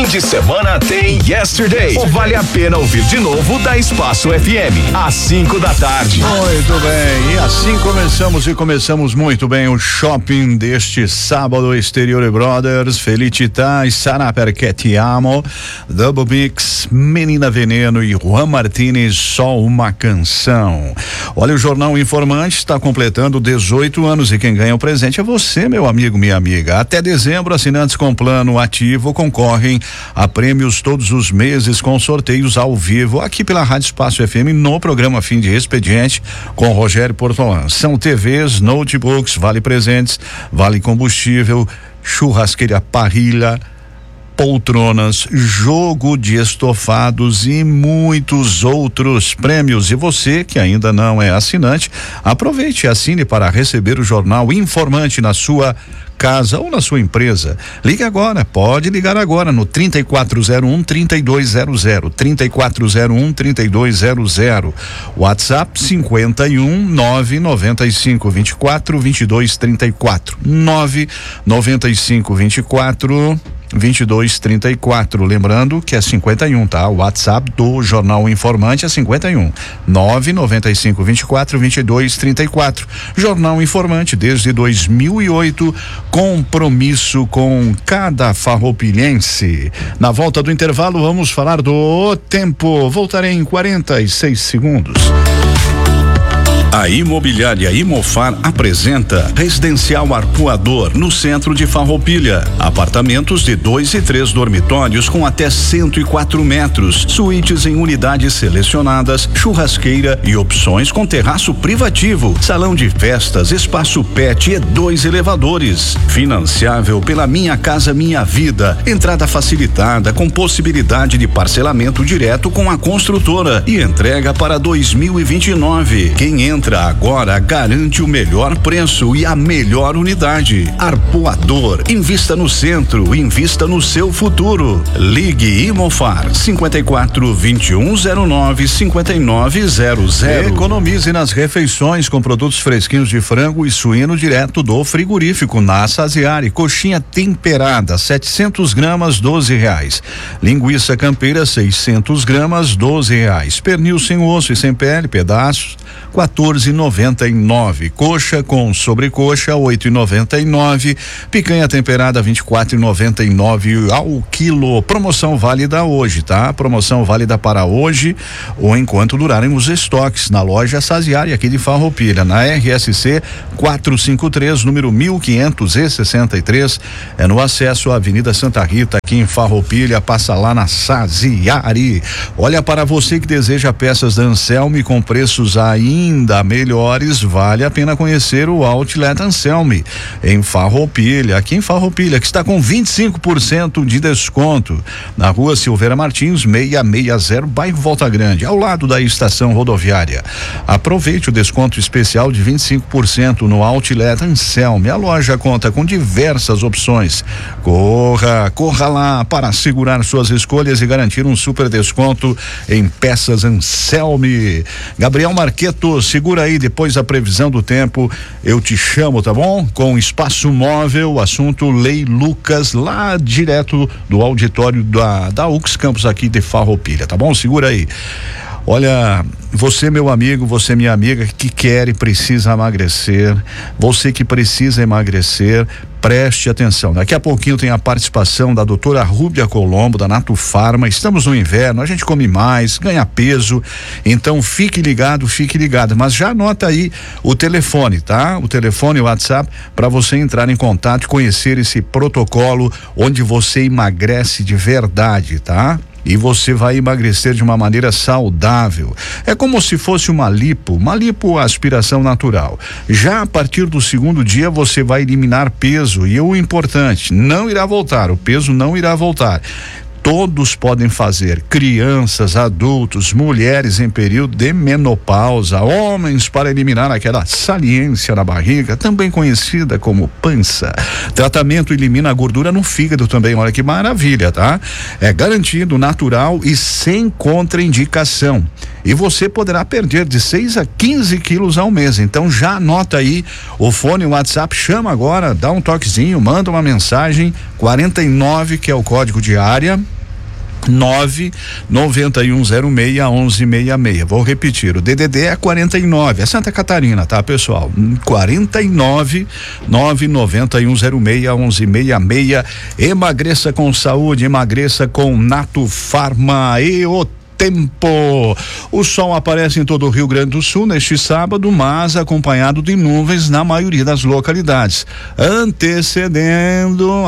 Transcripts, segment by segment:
de semana tem Yesterday. Ou vale a pena ouvir de novo da Espaço FM, às 5 da tarde. Muito bem, e assim começamos muito bem o shopping deste sábado. Exterior Brothers, Felicitas, Sara Perché Ti Amo, Double Mix, Menina Veneno e Juan Martínez, Só Uma Canção. Olha, o Jornal Informante está completando 18 anos e quem ganha o presente é você, meu amigo, minha amiga. Até dezembro, assinantes com plano ativo concorrem a prêmios todos os meses com sorteios ao vivo aqui pela Rádio Espaço FM no programa Fim de Expediente com Rogério Portolan. São TVs, notebooks, vale presentes, vale combustível, churrasqueira Parrilha, poltronas, jogo de estofados e muitos outros prêmios. E você que ainda não é assinante, aproveite e assine para receber o Jornal Informante na sua casa ou na sua empresa. Ligue agora, pode ligar agora no 3401-3200, 3401-3200, WhatsApp 51-995-24-2234, 995-24-2234, lembrando que é 51, tá? O WhatsApp do Jornal Informante é 51 995-24-2234. Jornal Informante desde 2008, compromisso com cada farroupilhense. Na volta do intervalo vamos falar do tempo. Voltarei em 46 segundos. A Imobiliária Imofar apresenta Residencial Arpoador no centro de Farroupilha. Apartamentos de 2 e 3 dormitórios com até 104 metros, suítes em unidades selecionadas, churrasqueira e opções com terraço privativo, salão de festas, espaço pet e 2 elevadores. Financiável pela Minha Casa Minha Vida. Entrada facilitada com possibilidade de parcelamento direto com a construtora e entrega para 2029. Quem entra agora garante o melhor preço e a melhor unidade. Arpoador, invista no centro, invista no seu futuro. Ligue Imofar 54-2109-5900. Economize nas refeições com produtos fresquinhos de frango e suíno direto do frigorífico na Saziari. Coxinha temperada 700 gramas R$12. Linguiça campeira 600 gramas R$12. Pernil sem osso e sem pele, pedaços R$14,99. Coxa com sobrecoxa R$8,99. Picanha temperada R$24,99 ao quilo. Promoção válida hoje, tá? Promoção válida para hoje ou enquanto durarem os estoques na loja Saziari aqui de Farroupilha, na RSC 453, número 1563. É no acesso à Avenida Santa Rita aqui em Farroupilha. Passa lá na Saziari. Olha, para você que deseja peças da Anselmi com preços ainda melhores, vale a pena conhecer o Outlet Anselmi em Farroupilha, aqui em Farroupilha, que está com 25% de desconto na Rua Silveira Martins 660, bairro Volta Grande, ao lado da estação rodoviária. Aproveite o desconto especial de 25% no Outlet Anselmi. A loja conta com diversas opções. Corra lá para segurar suas escolhas e garantir um super desconto em peças Anselmi. Gabriel Marqueto, segura aí, depois da previsão do tempo eu te chamo, tá bom? Com espaço móvel, assunto Lei Lucas, lá direto do auditório da UX Campus aqui de Farroupilha, tá bom? Segura aí. Olha, você, meu amigo, você, minha amiga, que quer e precisa emagrecer, você que precisa emagrecer, preste atenção. Daqui a pouquinho tem a participação da doutora Rúbia Colombo, da Nato Farma. Estamos no inverno, a gente come mais, ganha peso, então fique ligado, mas já anota aí o telefone, tá? O telefone e o WhatsApp para você entrar em contato e conhecer esse protocolo onde você emagrece de verdade, tá? E você vai emagrecer de uma maneira saudável. É como se fosse uma lipo aspiração natural. Já a partir do segundo dia você vai eliminar peso e o importante, não irá voltar, o peso não irá voltar. Todos podem fazer, crianças, adultos, mulheres em período de menopausa, homens para eliminar aquela saliência na barriga, também conhecida como pança. Tratamento elimina a gordura no fígado também, olha que maravilha, tá? É garantido, natural e sem contraindicação. E você poderá perder de 6 a 15 quilos ao mês. Então já anota aí o fone, o WhatsApp, chama agora, dá um toquezinho, manda uma mensagem, 49, que é o código de área, 99106-1166. Vou repetir, o DDD é 49, é Santa Catarina, tá, pessoal? 49 99106-1166. Emagreça com saúde, emagreça com Nato Farma e o tempo. O sol aparece em todo o Rio Grande do Sul neste sábado, mas acompanhado de nuvens na maioria das localidades, antecedendo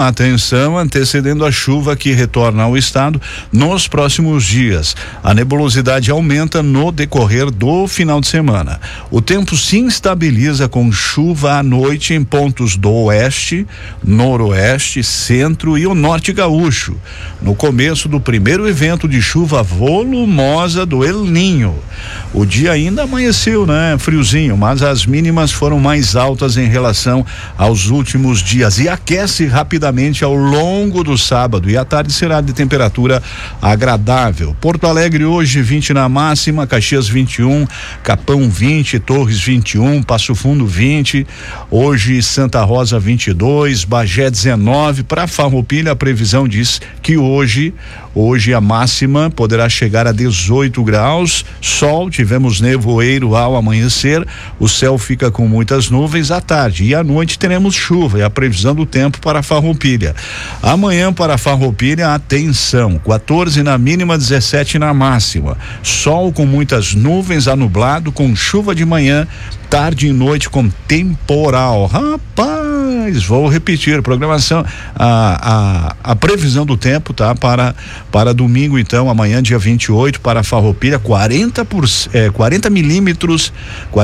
a chuva que retorna ao estado nos próximos dias. A nebulosidade aumenta no decorrer do final de semana. O tempo se instabiliza com chuva à noite em pontos do oeste, noroeste, centro e o norte gaúcho, no começo do primeiro evento de chuva volumosa do El Ninho. O dia ainda amanheceu, né? Friozinho, mas as mínimas foram mais altas em relação aos últimos dias e aquece rapidamente ao longo do sábado, e a tarde será de temperatura agradável. Porto Alegre hoje 20 na máxima, Caxias 21, Capão 20, Torres 21, Passo Fundo 20, hoje Santa Rosa 22, Bagé 19. Para Farroupilha a previsão diz que hoje a máxima poderá chegar a 18 graus, sol, tivemos nevoeiro ao amanhecer, o céu fica com muitas nuvens à tarde e à noite teremos chuva, e a previsão do tempo para Farroupilha. Amanhã para Farroupilha, atenção, 14 na mínima, 17 na máxima, sol com muitas nuvens a nublado, com chuva de manhã, tarde e noite com temporal. Rapaz, vou repetir, programação, a previsão do tempo, tá? Para domingo, então, amanhã, dia 28, para Farroupilha, 40 milímetros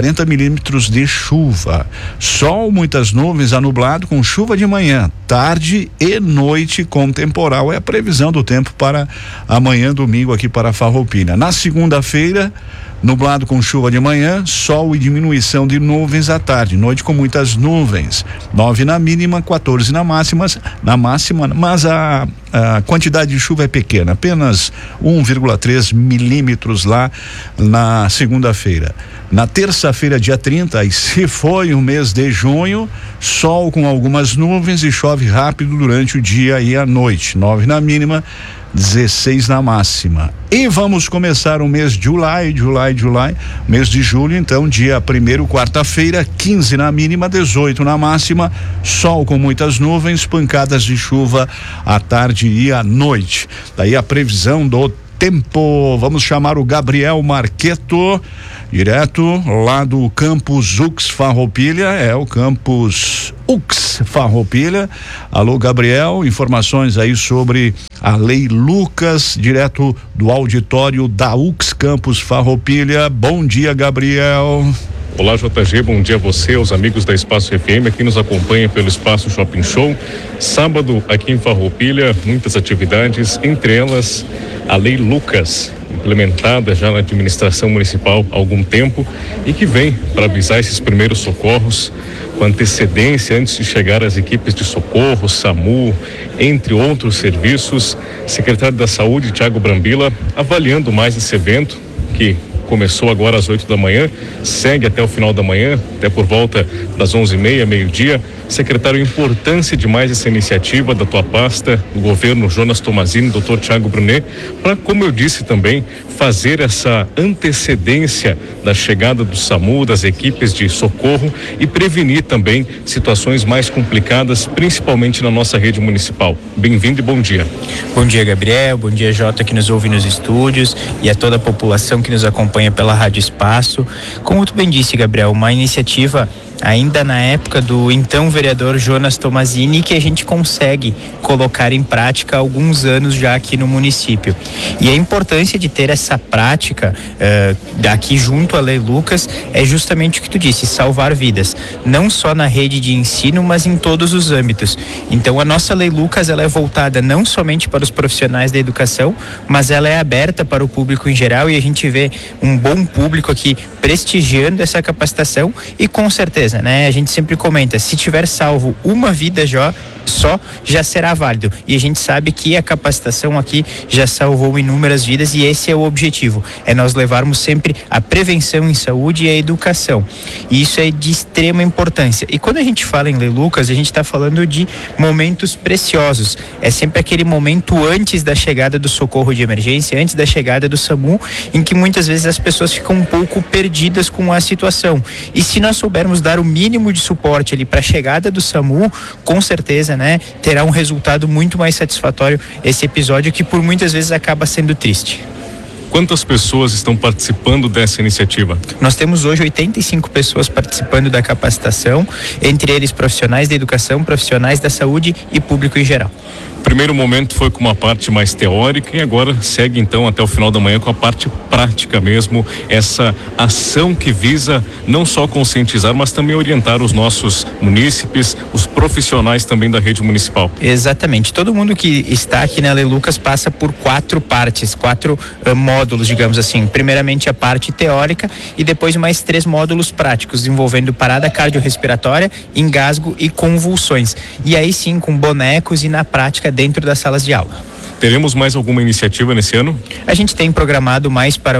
de chuva. Sol, muitas nuvens a nublado, com chuva de manhã, tarde e noite com temporal. É a previsão do tempo para amanhã, domingo, aqui para Farroupilha. Na segunda-feira, nublado com chuva de manhã, sol e diminuição de nuvens à tarde, noite com muitas nuvens, 9 na mínima, 14 na máxima, mas a quantidade de chuva é pequena, apenas 1,3 milímetros lá na segunda-feira. Na terça-feira, dia 30, e se foi o mês de junho, sol com algumas nuvens e chove rápido durante o dia e a noite, 9 na mínima, 16 na máxima. E vamos começar o mês de July, mês de julho, então, dia 1º, quarta-feira, 15 na mínima, 18 na máxima, sol com muitas nuvens, pancadas de chuva à tarde e à noite. Daí a previsão do tempo. Vamos chamar o Gabriel Marqueto, direto lá do campus UX Farroupilha, o campus UX Farroupilha. Alô, Gabriel, informações aí sobre a Lei Lucas, direto do auditório da UX Campus Farroupilha. Bom dia, Gabriel. Olá, JG, bom dia a você, aos amigos da Espaço FM, aqui nos acompanha pelo Espaço Shopping Show. Sábado, aqui em Farroupilha, muitas atividades, entre elas a Lei Lucas, implementada já na administração municipal há algum tempo e que vem para avisar esses primeiros socorros com antecedência antes de chegar às equipes de socorro, SAMU, entre outros serviços. Secretário da Saúde, Thiago Brambila, avaliando mais esse evento que começou agora às 8 da manhã, segue até o final da manhã, até por volta das 11h30, meio-dia. Secretário, importância demais essa iniciativa da tua pasta, do governo Jonas Tomazini, doutor Thiago Brunet, para, como eu disse também, fazer essa antecedência da chegada do SAMU, das equipes de socorro e prevenir também situações mais complicadas, principalmente na nossa rede municipal. Bem-vindo e bom dia. Bom dia, Gabriel, bom dia, Jota, que nos ouve nos estúdios, e a toda a população que nos acompanha pela Rádio Espaço. Como tu bem disse, Gabriel, uma iniciativa ainda na época do então vereador Jonas Tomazini, que a gente consegue colocar em prática há alguns anos já aqui no município. E a importância de ter essa prática daqui junto à Lei Lucas é justamente o que tu disse, salvar vidas, não só na rede de ensino, mas em todos os âmbitos. Então a nossa Lei Lucas, ela é voltada não somente para os profissionais da educação, mas ela é aberta para o público em geral, e a gente vê um bom público aqui prestigiando essa capacitação, e com certeza, né? A gente sempre comenta, se tiver salvo uma vida já, só já será válido. E a gente sabe que a capacitação aqui já salvou inúmeras vidas e esse é o objetivo, é nós levarmos sempre a prevenção em saúde e a educação. E isso é de extrema importância. E quando a gente fala em Lei Lucas, a gente está falando de momentos preciosos. É sempre aquele momento antes da chegada do socorro de emergência, antes da chegada do SAMU, em que muitas vezes as pessoas ficam um pouco perdidas com a situação. E se nós soubermos dar o mínimo de suporte ali para a chegada do SAMU, com certeza, né, terá um resultado muito mais satisfatório esse episódio que por muitas vezes acaba sendo triste. Quantas pessoas estão participando dessa iniciativa? Nós temos hoje 85 pessoas participando da capacitação, entre eles profissionais da educação, profissionais da saúde e público em geral. O primeiro momento foi com uma parte mais teórica e agora segue então até o final da manhã com a parte prática mesmo, essa ação que visa não só conscientizar, mas também orientar os nossos munícipes, os profissionais também da rede municipal. Exatamente, todo mundo que está aqui na Lei Lucas passa por 4 partes, 4 módulos, digamos assim. Primeiramente a parte teórica e depois mais 3 módulos práticos, envolvendo parada cardiorrespiratória, engasgo e convulsões. E aí sim, com bonecos e na prática dentro das salas de aula. Teremos mais alguma iniciativa nesse ano? A gente tem programado mais para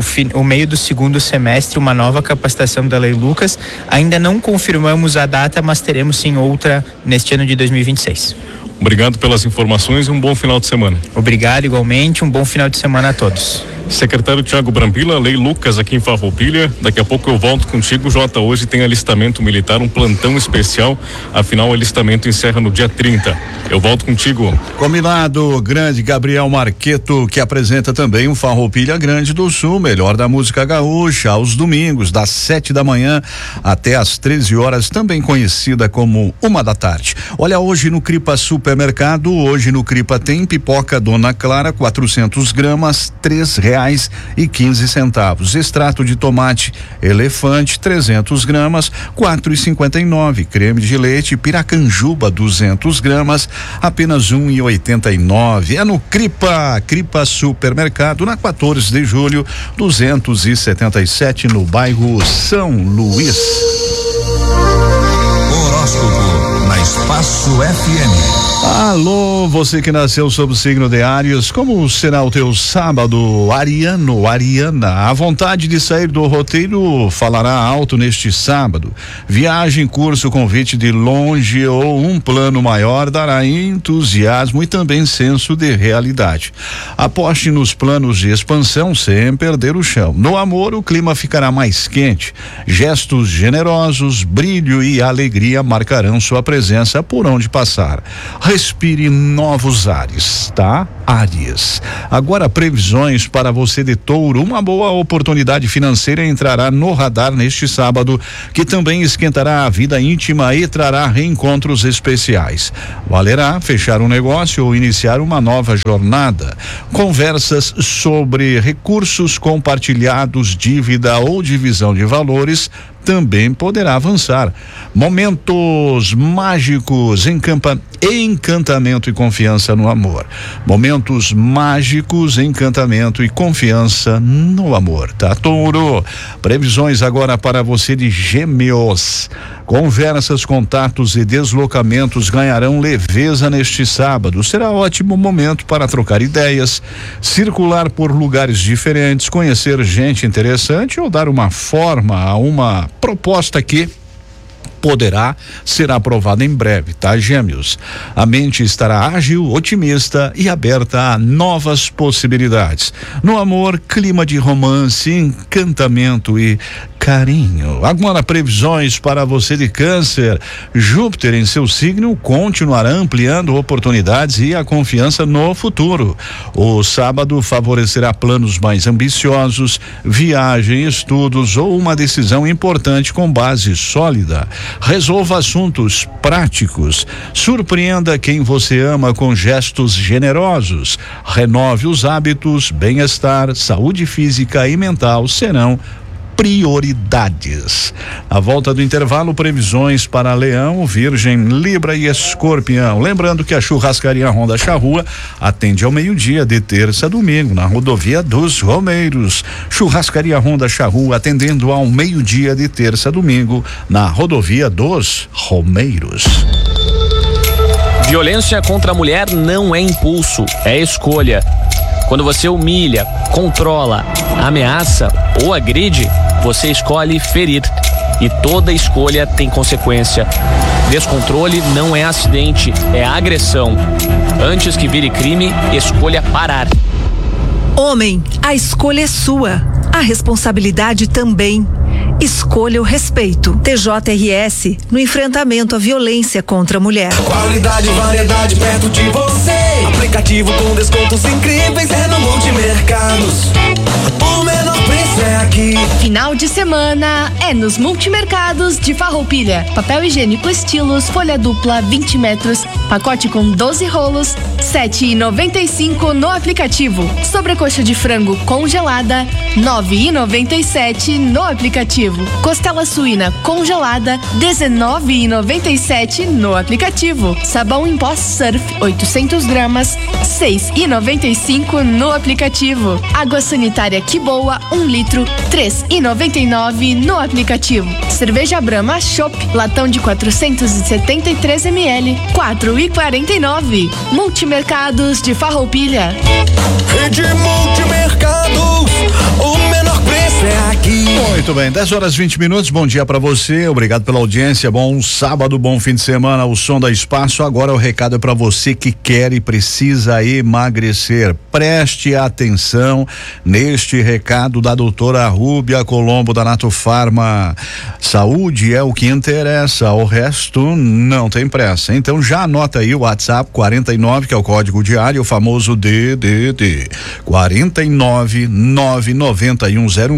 o meio do segundo semestre uma nova capacitação da Lei Lucas. Ainda não confirmamos a data, mas teremos sim outra neste ano de 2026. Obrigado pelas informações e um bom final de semana. Obrigado igualmente, um bom final de semana a todos. Secretário Tiago Brambila, Lei Lucas aqui em Farroupilha. Daqui a pouco eu volto contigo, Jota. Hoje tem alistamento militar, um plantão especial. Afinal, o alistamento encerra no dia 30. Eu volto contigo. Combinado, grande Gabriel Marqueto, que apresenta também um Farroupilha Grande do Sul, melhor da música gaúcha, aos domingos, das 7 da manhã até às 13 horas, também conhecida como 1 da tarde. Olha, hoje no Cripa Supermercado, hoje no Cripa tem pipoca Dona Clara, 400 gramas, R$3,15. Extrato de tomate Elefante, 300 gramas, R$4,59. Creme de leite Piracanjuba, 200 gramas, apenas R$1,89. É no Cripa Supermercado, na 14 de julho, 277, no bairro São Luís. Horóscopo na Espaço FM. Alô, você que nasceu sob o signo de Áries, como será o teu sábado? Ariana, a vontade de sair do roteiro falará alto neste sábado. Viagem, curso, convite de longe ou um plano maior dará entusiasmo e também senso de realidade. Aposte nos planos de expansão sem perder o chão. No amor, o clima ficará mais quente. Gestos generosos, brilho e alegria marcarão sua presença por onde passar. Respire novos ares, tá? Áries. Agora, previsões para você de Touro. Uma boa oportunidade financeira entrará no radar neste sábado, que também esquentará a vida íntima e trará reencontros especiais. Valerá fechar um negócio ou iniciar uma nova jornada. Conversas sobre recursos compartilhados, dívida ou divisão de valores também poderá avançar. Momentos mágicos, encantamento e confiança no amor. Momentos mágicos, encantamento e confiança no amor, tá, Touro? Previsões agora para você de Gêmeos. Conversas, contatos e deslocamentos ganharão leveza neste sábado. Será ótimo momento para trocar ideias, circular por lugares diferentes, conhecer gente interessante ou dar uma forma a uma proposta que poderá ser aprovada em breve, tá, Gêmeos? A mente estará ágil, otimista e aberta a novas possibilidades. No amor, clima de romance, encantamento e carinho. Agora, previsões para você de Câncer. Júpiter em seu signo continuará ampliando oportunidades e a confiança no futuro. O sábado favorecerá planos mais ambiciosos, viagem, estudos ou uma decisão importante com base sólida. Resolva assuntos práticos. Surpreenda quem você ama com gestos generosos. Renove os hábitos, bem-estar, saúde física e mental serão prioridades. A volta do intervalo, previsões para Leão, Virgem, Libra e Escorpião. Lembrando que a Churrascaria Ronda Charrua atende ao meio-dia de terça a domingo na rodovia dos Romeiros. Churrascaria Ronda Charrua atendendo ao meio-dia de terça a domingo na rodovia dos Romeiros. Violência contra a mulher não é impulso, é escolha. Quando você humilha, controla, ameaça ou agride, você escolhe ferir. E toda escolha tem consequência. Descontrole não é acidente, é agressão. Antes que vire crime, escolha parar. Homem, a escolha é sua. A responsabilidade também. Escolha o respeito. TJRS no enfrentamento à violência contra a mulher. Qualidade e variedade perto de você. Aplicativo com descontos incríveis é no Multimercados. O menor preço é aqui. Final de semana é nos Multimercados de Farroupilha. Papel higiênico Estilos, folha dupla 20 metros, pacote com 12 rolos, R$7,95 no aplicativo. Sobrecoxa de frango congelada, R$9,97 no aplicativo. Costela suína congelada, R$19,97 no aplicativo. Sabão em pó Surf 800 gramas, R$6,95 no aplicativo. Água sanitária Que Boa 1 litro, R$3,99 no aplicativo. Cerveja Brahma Chopp, latão de 473 ml, R$4,49. Multimercados de Farroupilha. Rede Multimercados, o menor preço é aqui. Muito bem, 10h20. Bom dia pra você, obrigado pela audiência. Bom sábado, bom fim de semana. O som da Espaço. Agora o recado é pra você que quer e precisa emagrecer. Preste atenção neste recado da doutora Rúbia Colombo da Natufarma. Saúde é o que interessa, o resto não tem pressa. Então já anota aí o WhatsApp 49, que é o código de área, o famoso DDD 49 991 06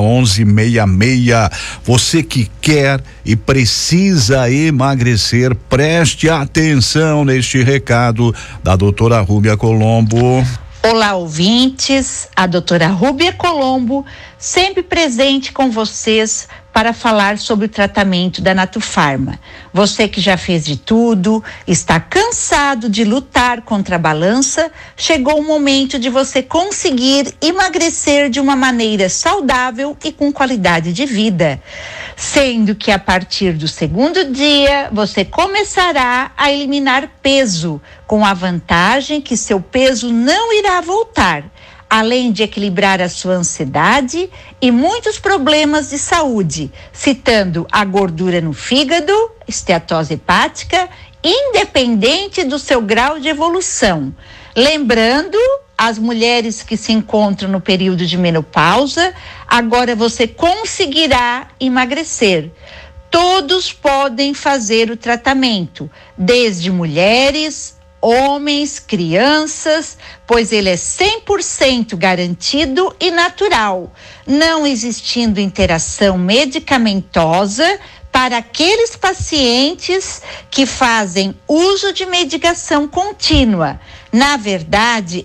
1166. Você que quer e precisa emagrecer, preste atenção neste recado da doutora Rúbia Colombo. Olá, ouvintes, a doutora Rúbia Colombo, sempre presente com vocês para falar sobre o tratamento da Natufarma. Você que já fez de tudo, está cansado de lutar contra a balança, chegou o momento de você conseguir emagrecer de uma maneira saudável e com qualidade de vida. Sendo que a partir do segundo dia, você começará a eliminar peso, com a vantagem que seu peso não irá voltar, além de equilibrar a sua ansiedade e muitos problemas de saúde, citando a gordura no fígado, esteatose hepática, independente do seu grau de evolução. Lembrando, as mulheres que se encontram no período de menopausa, agora você conseguirá emagrecer. Todos podem fazer o tratamento, desde mulheres, homens, crianças, pois ele é 100% garantido e natural, não existindo interação medicamentosa para aqueles pacientes que fazem uso de medicação contínua. Na verdade,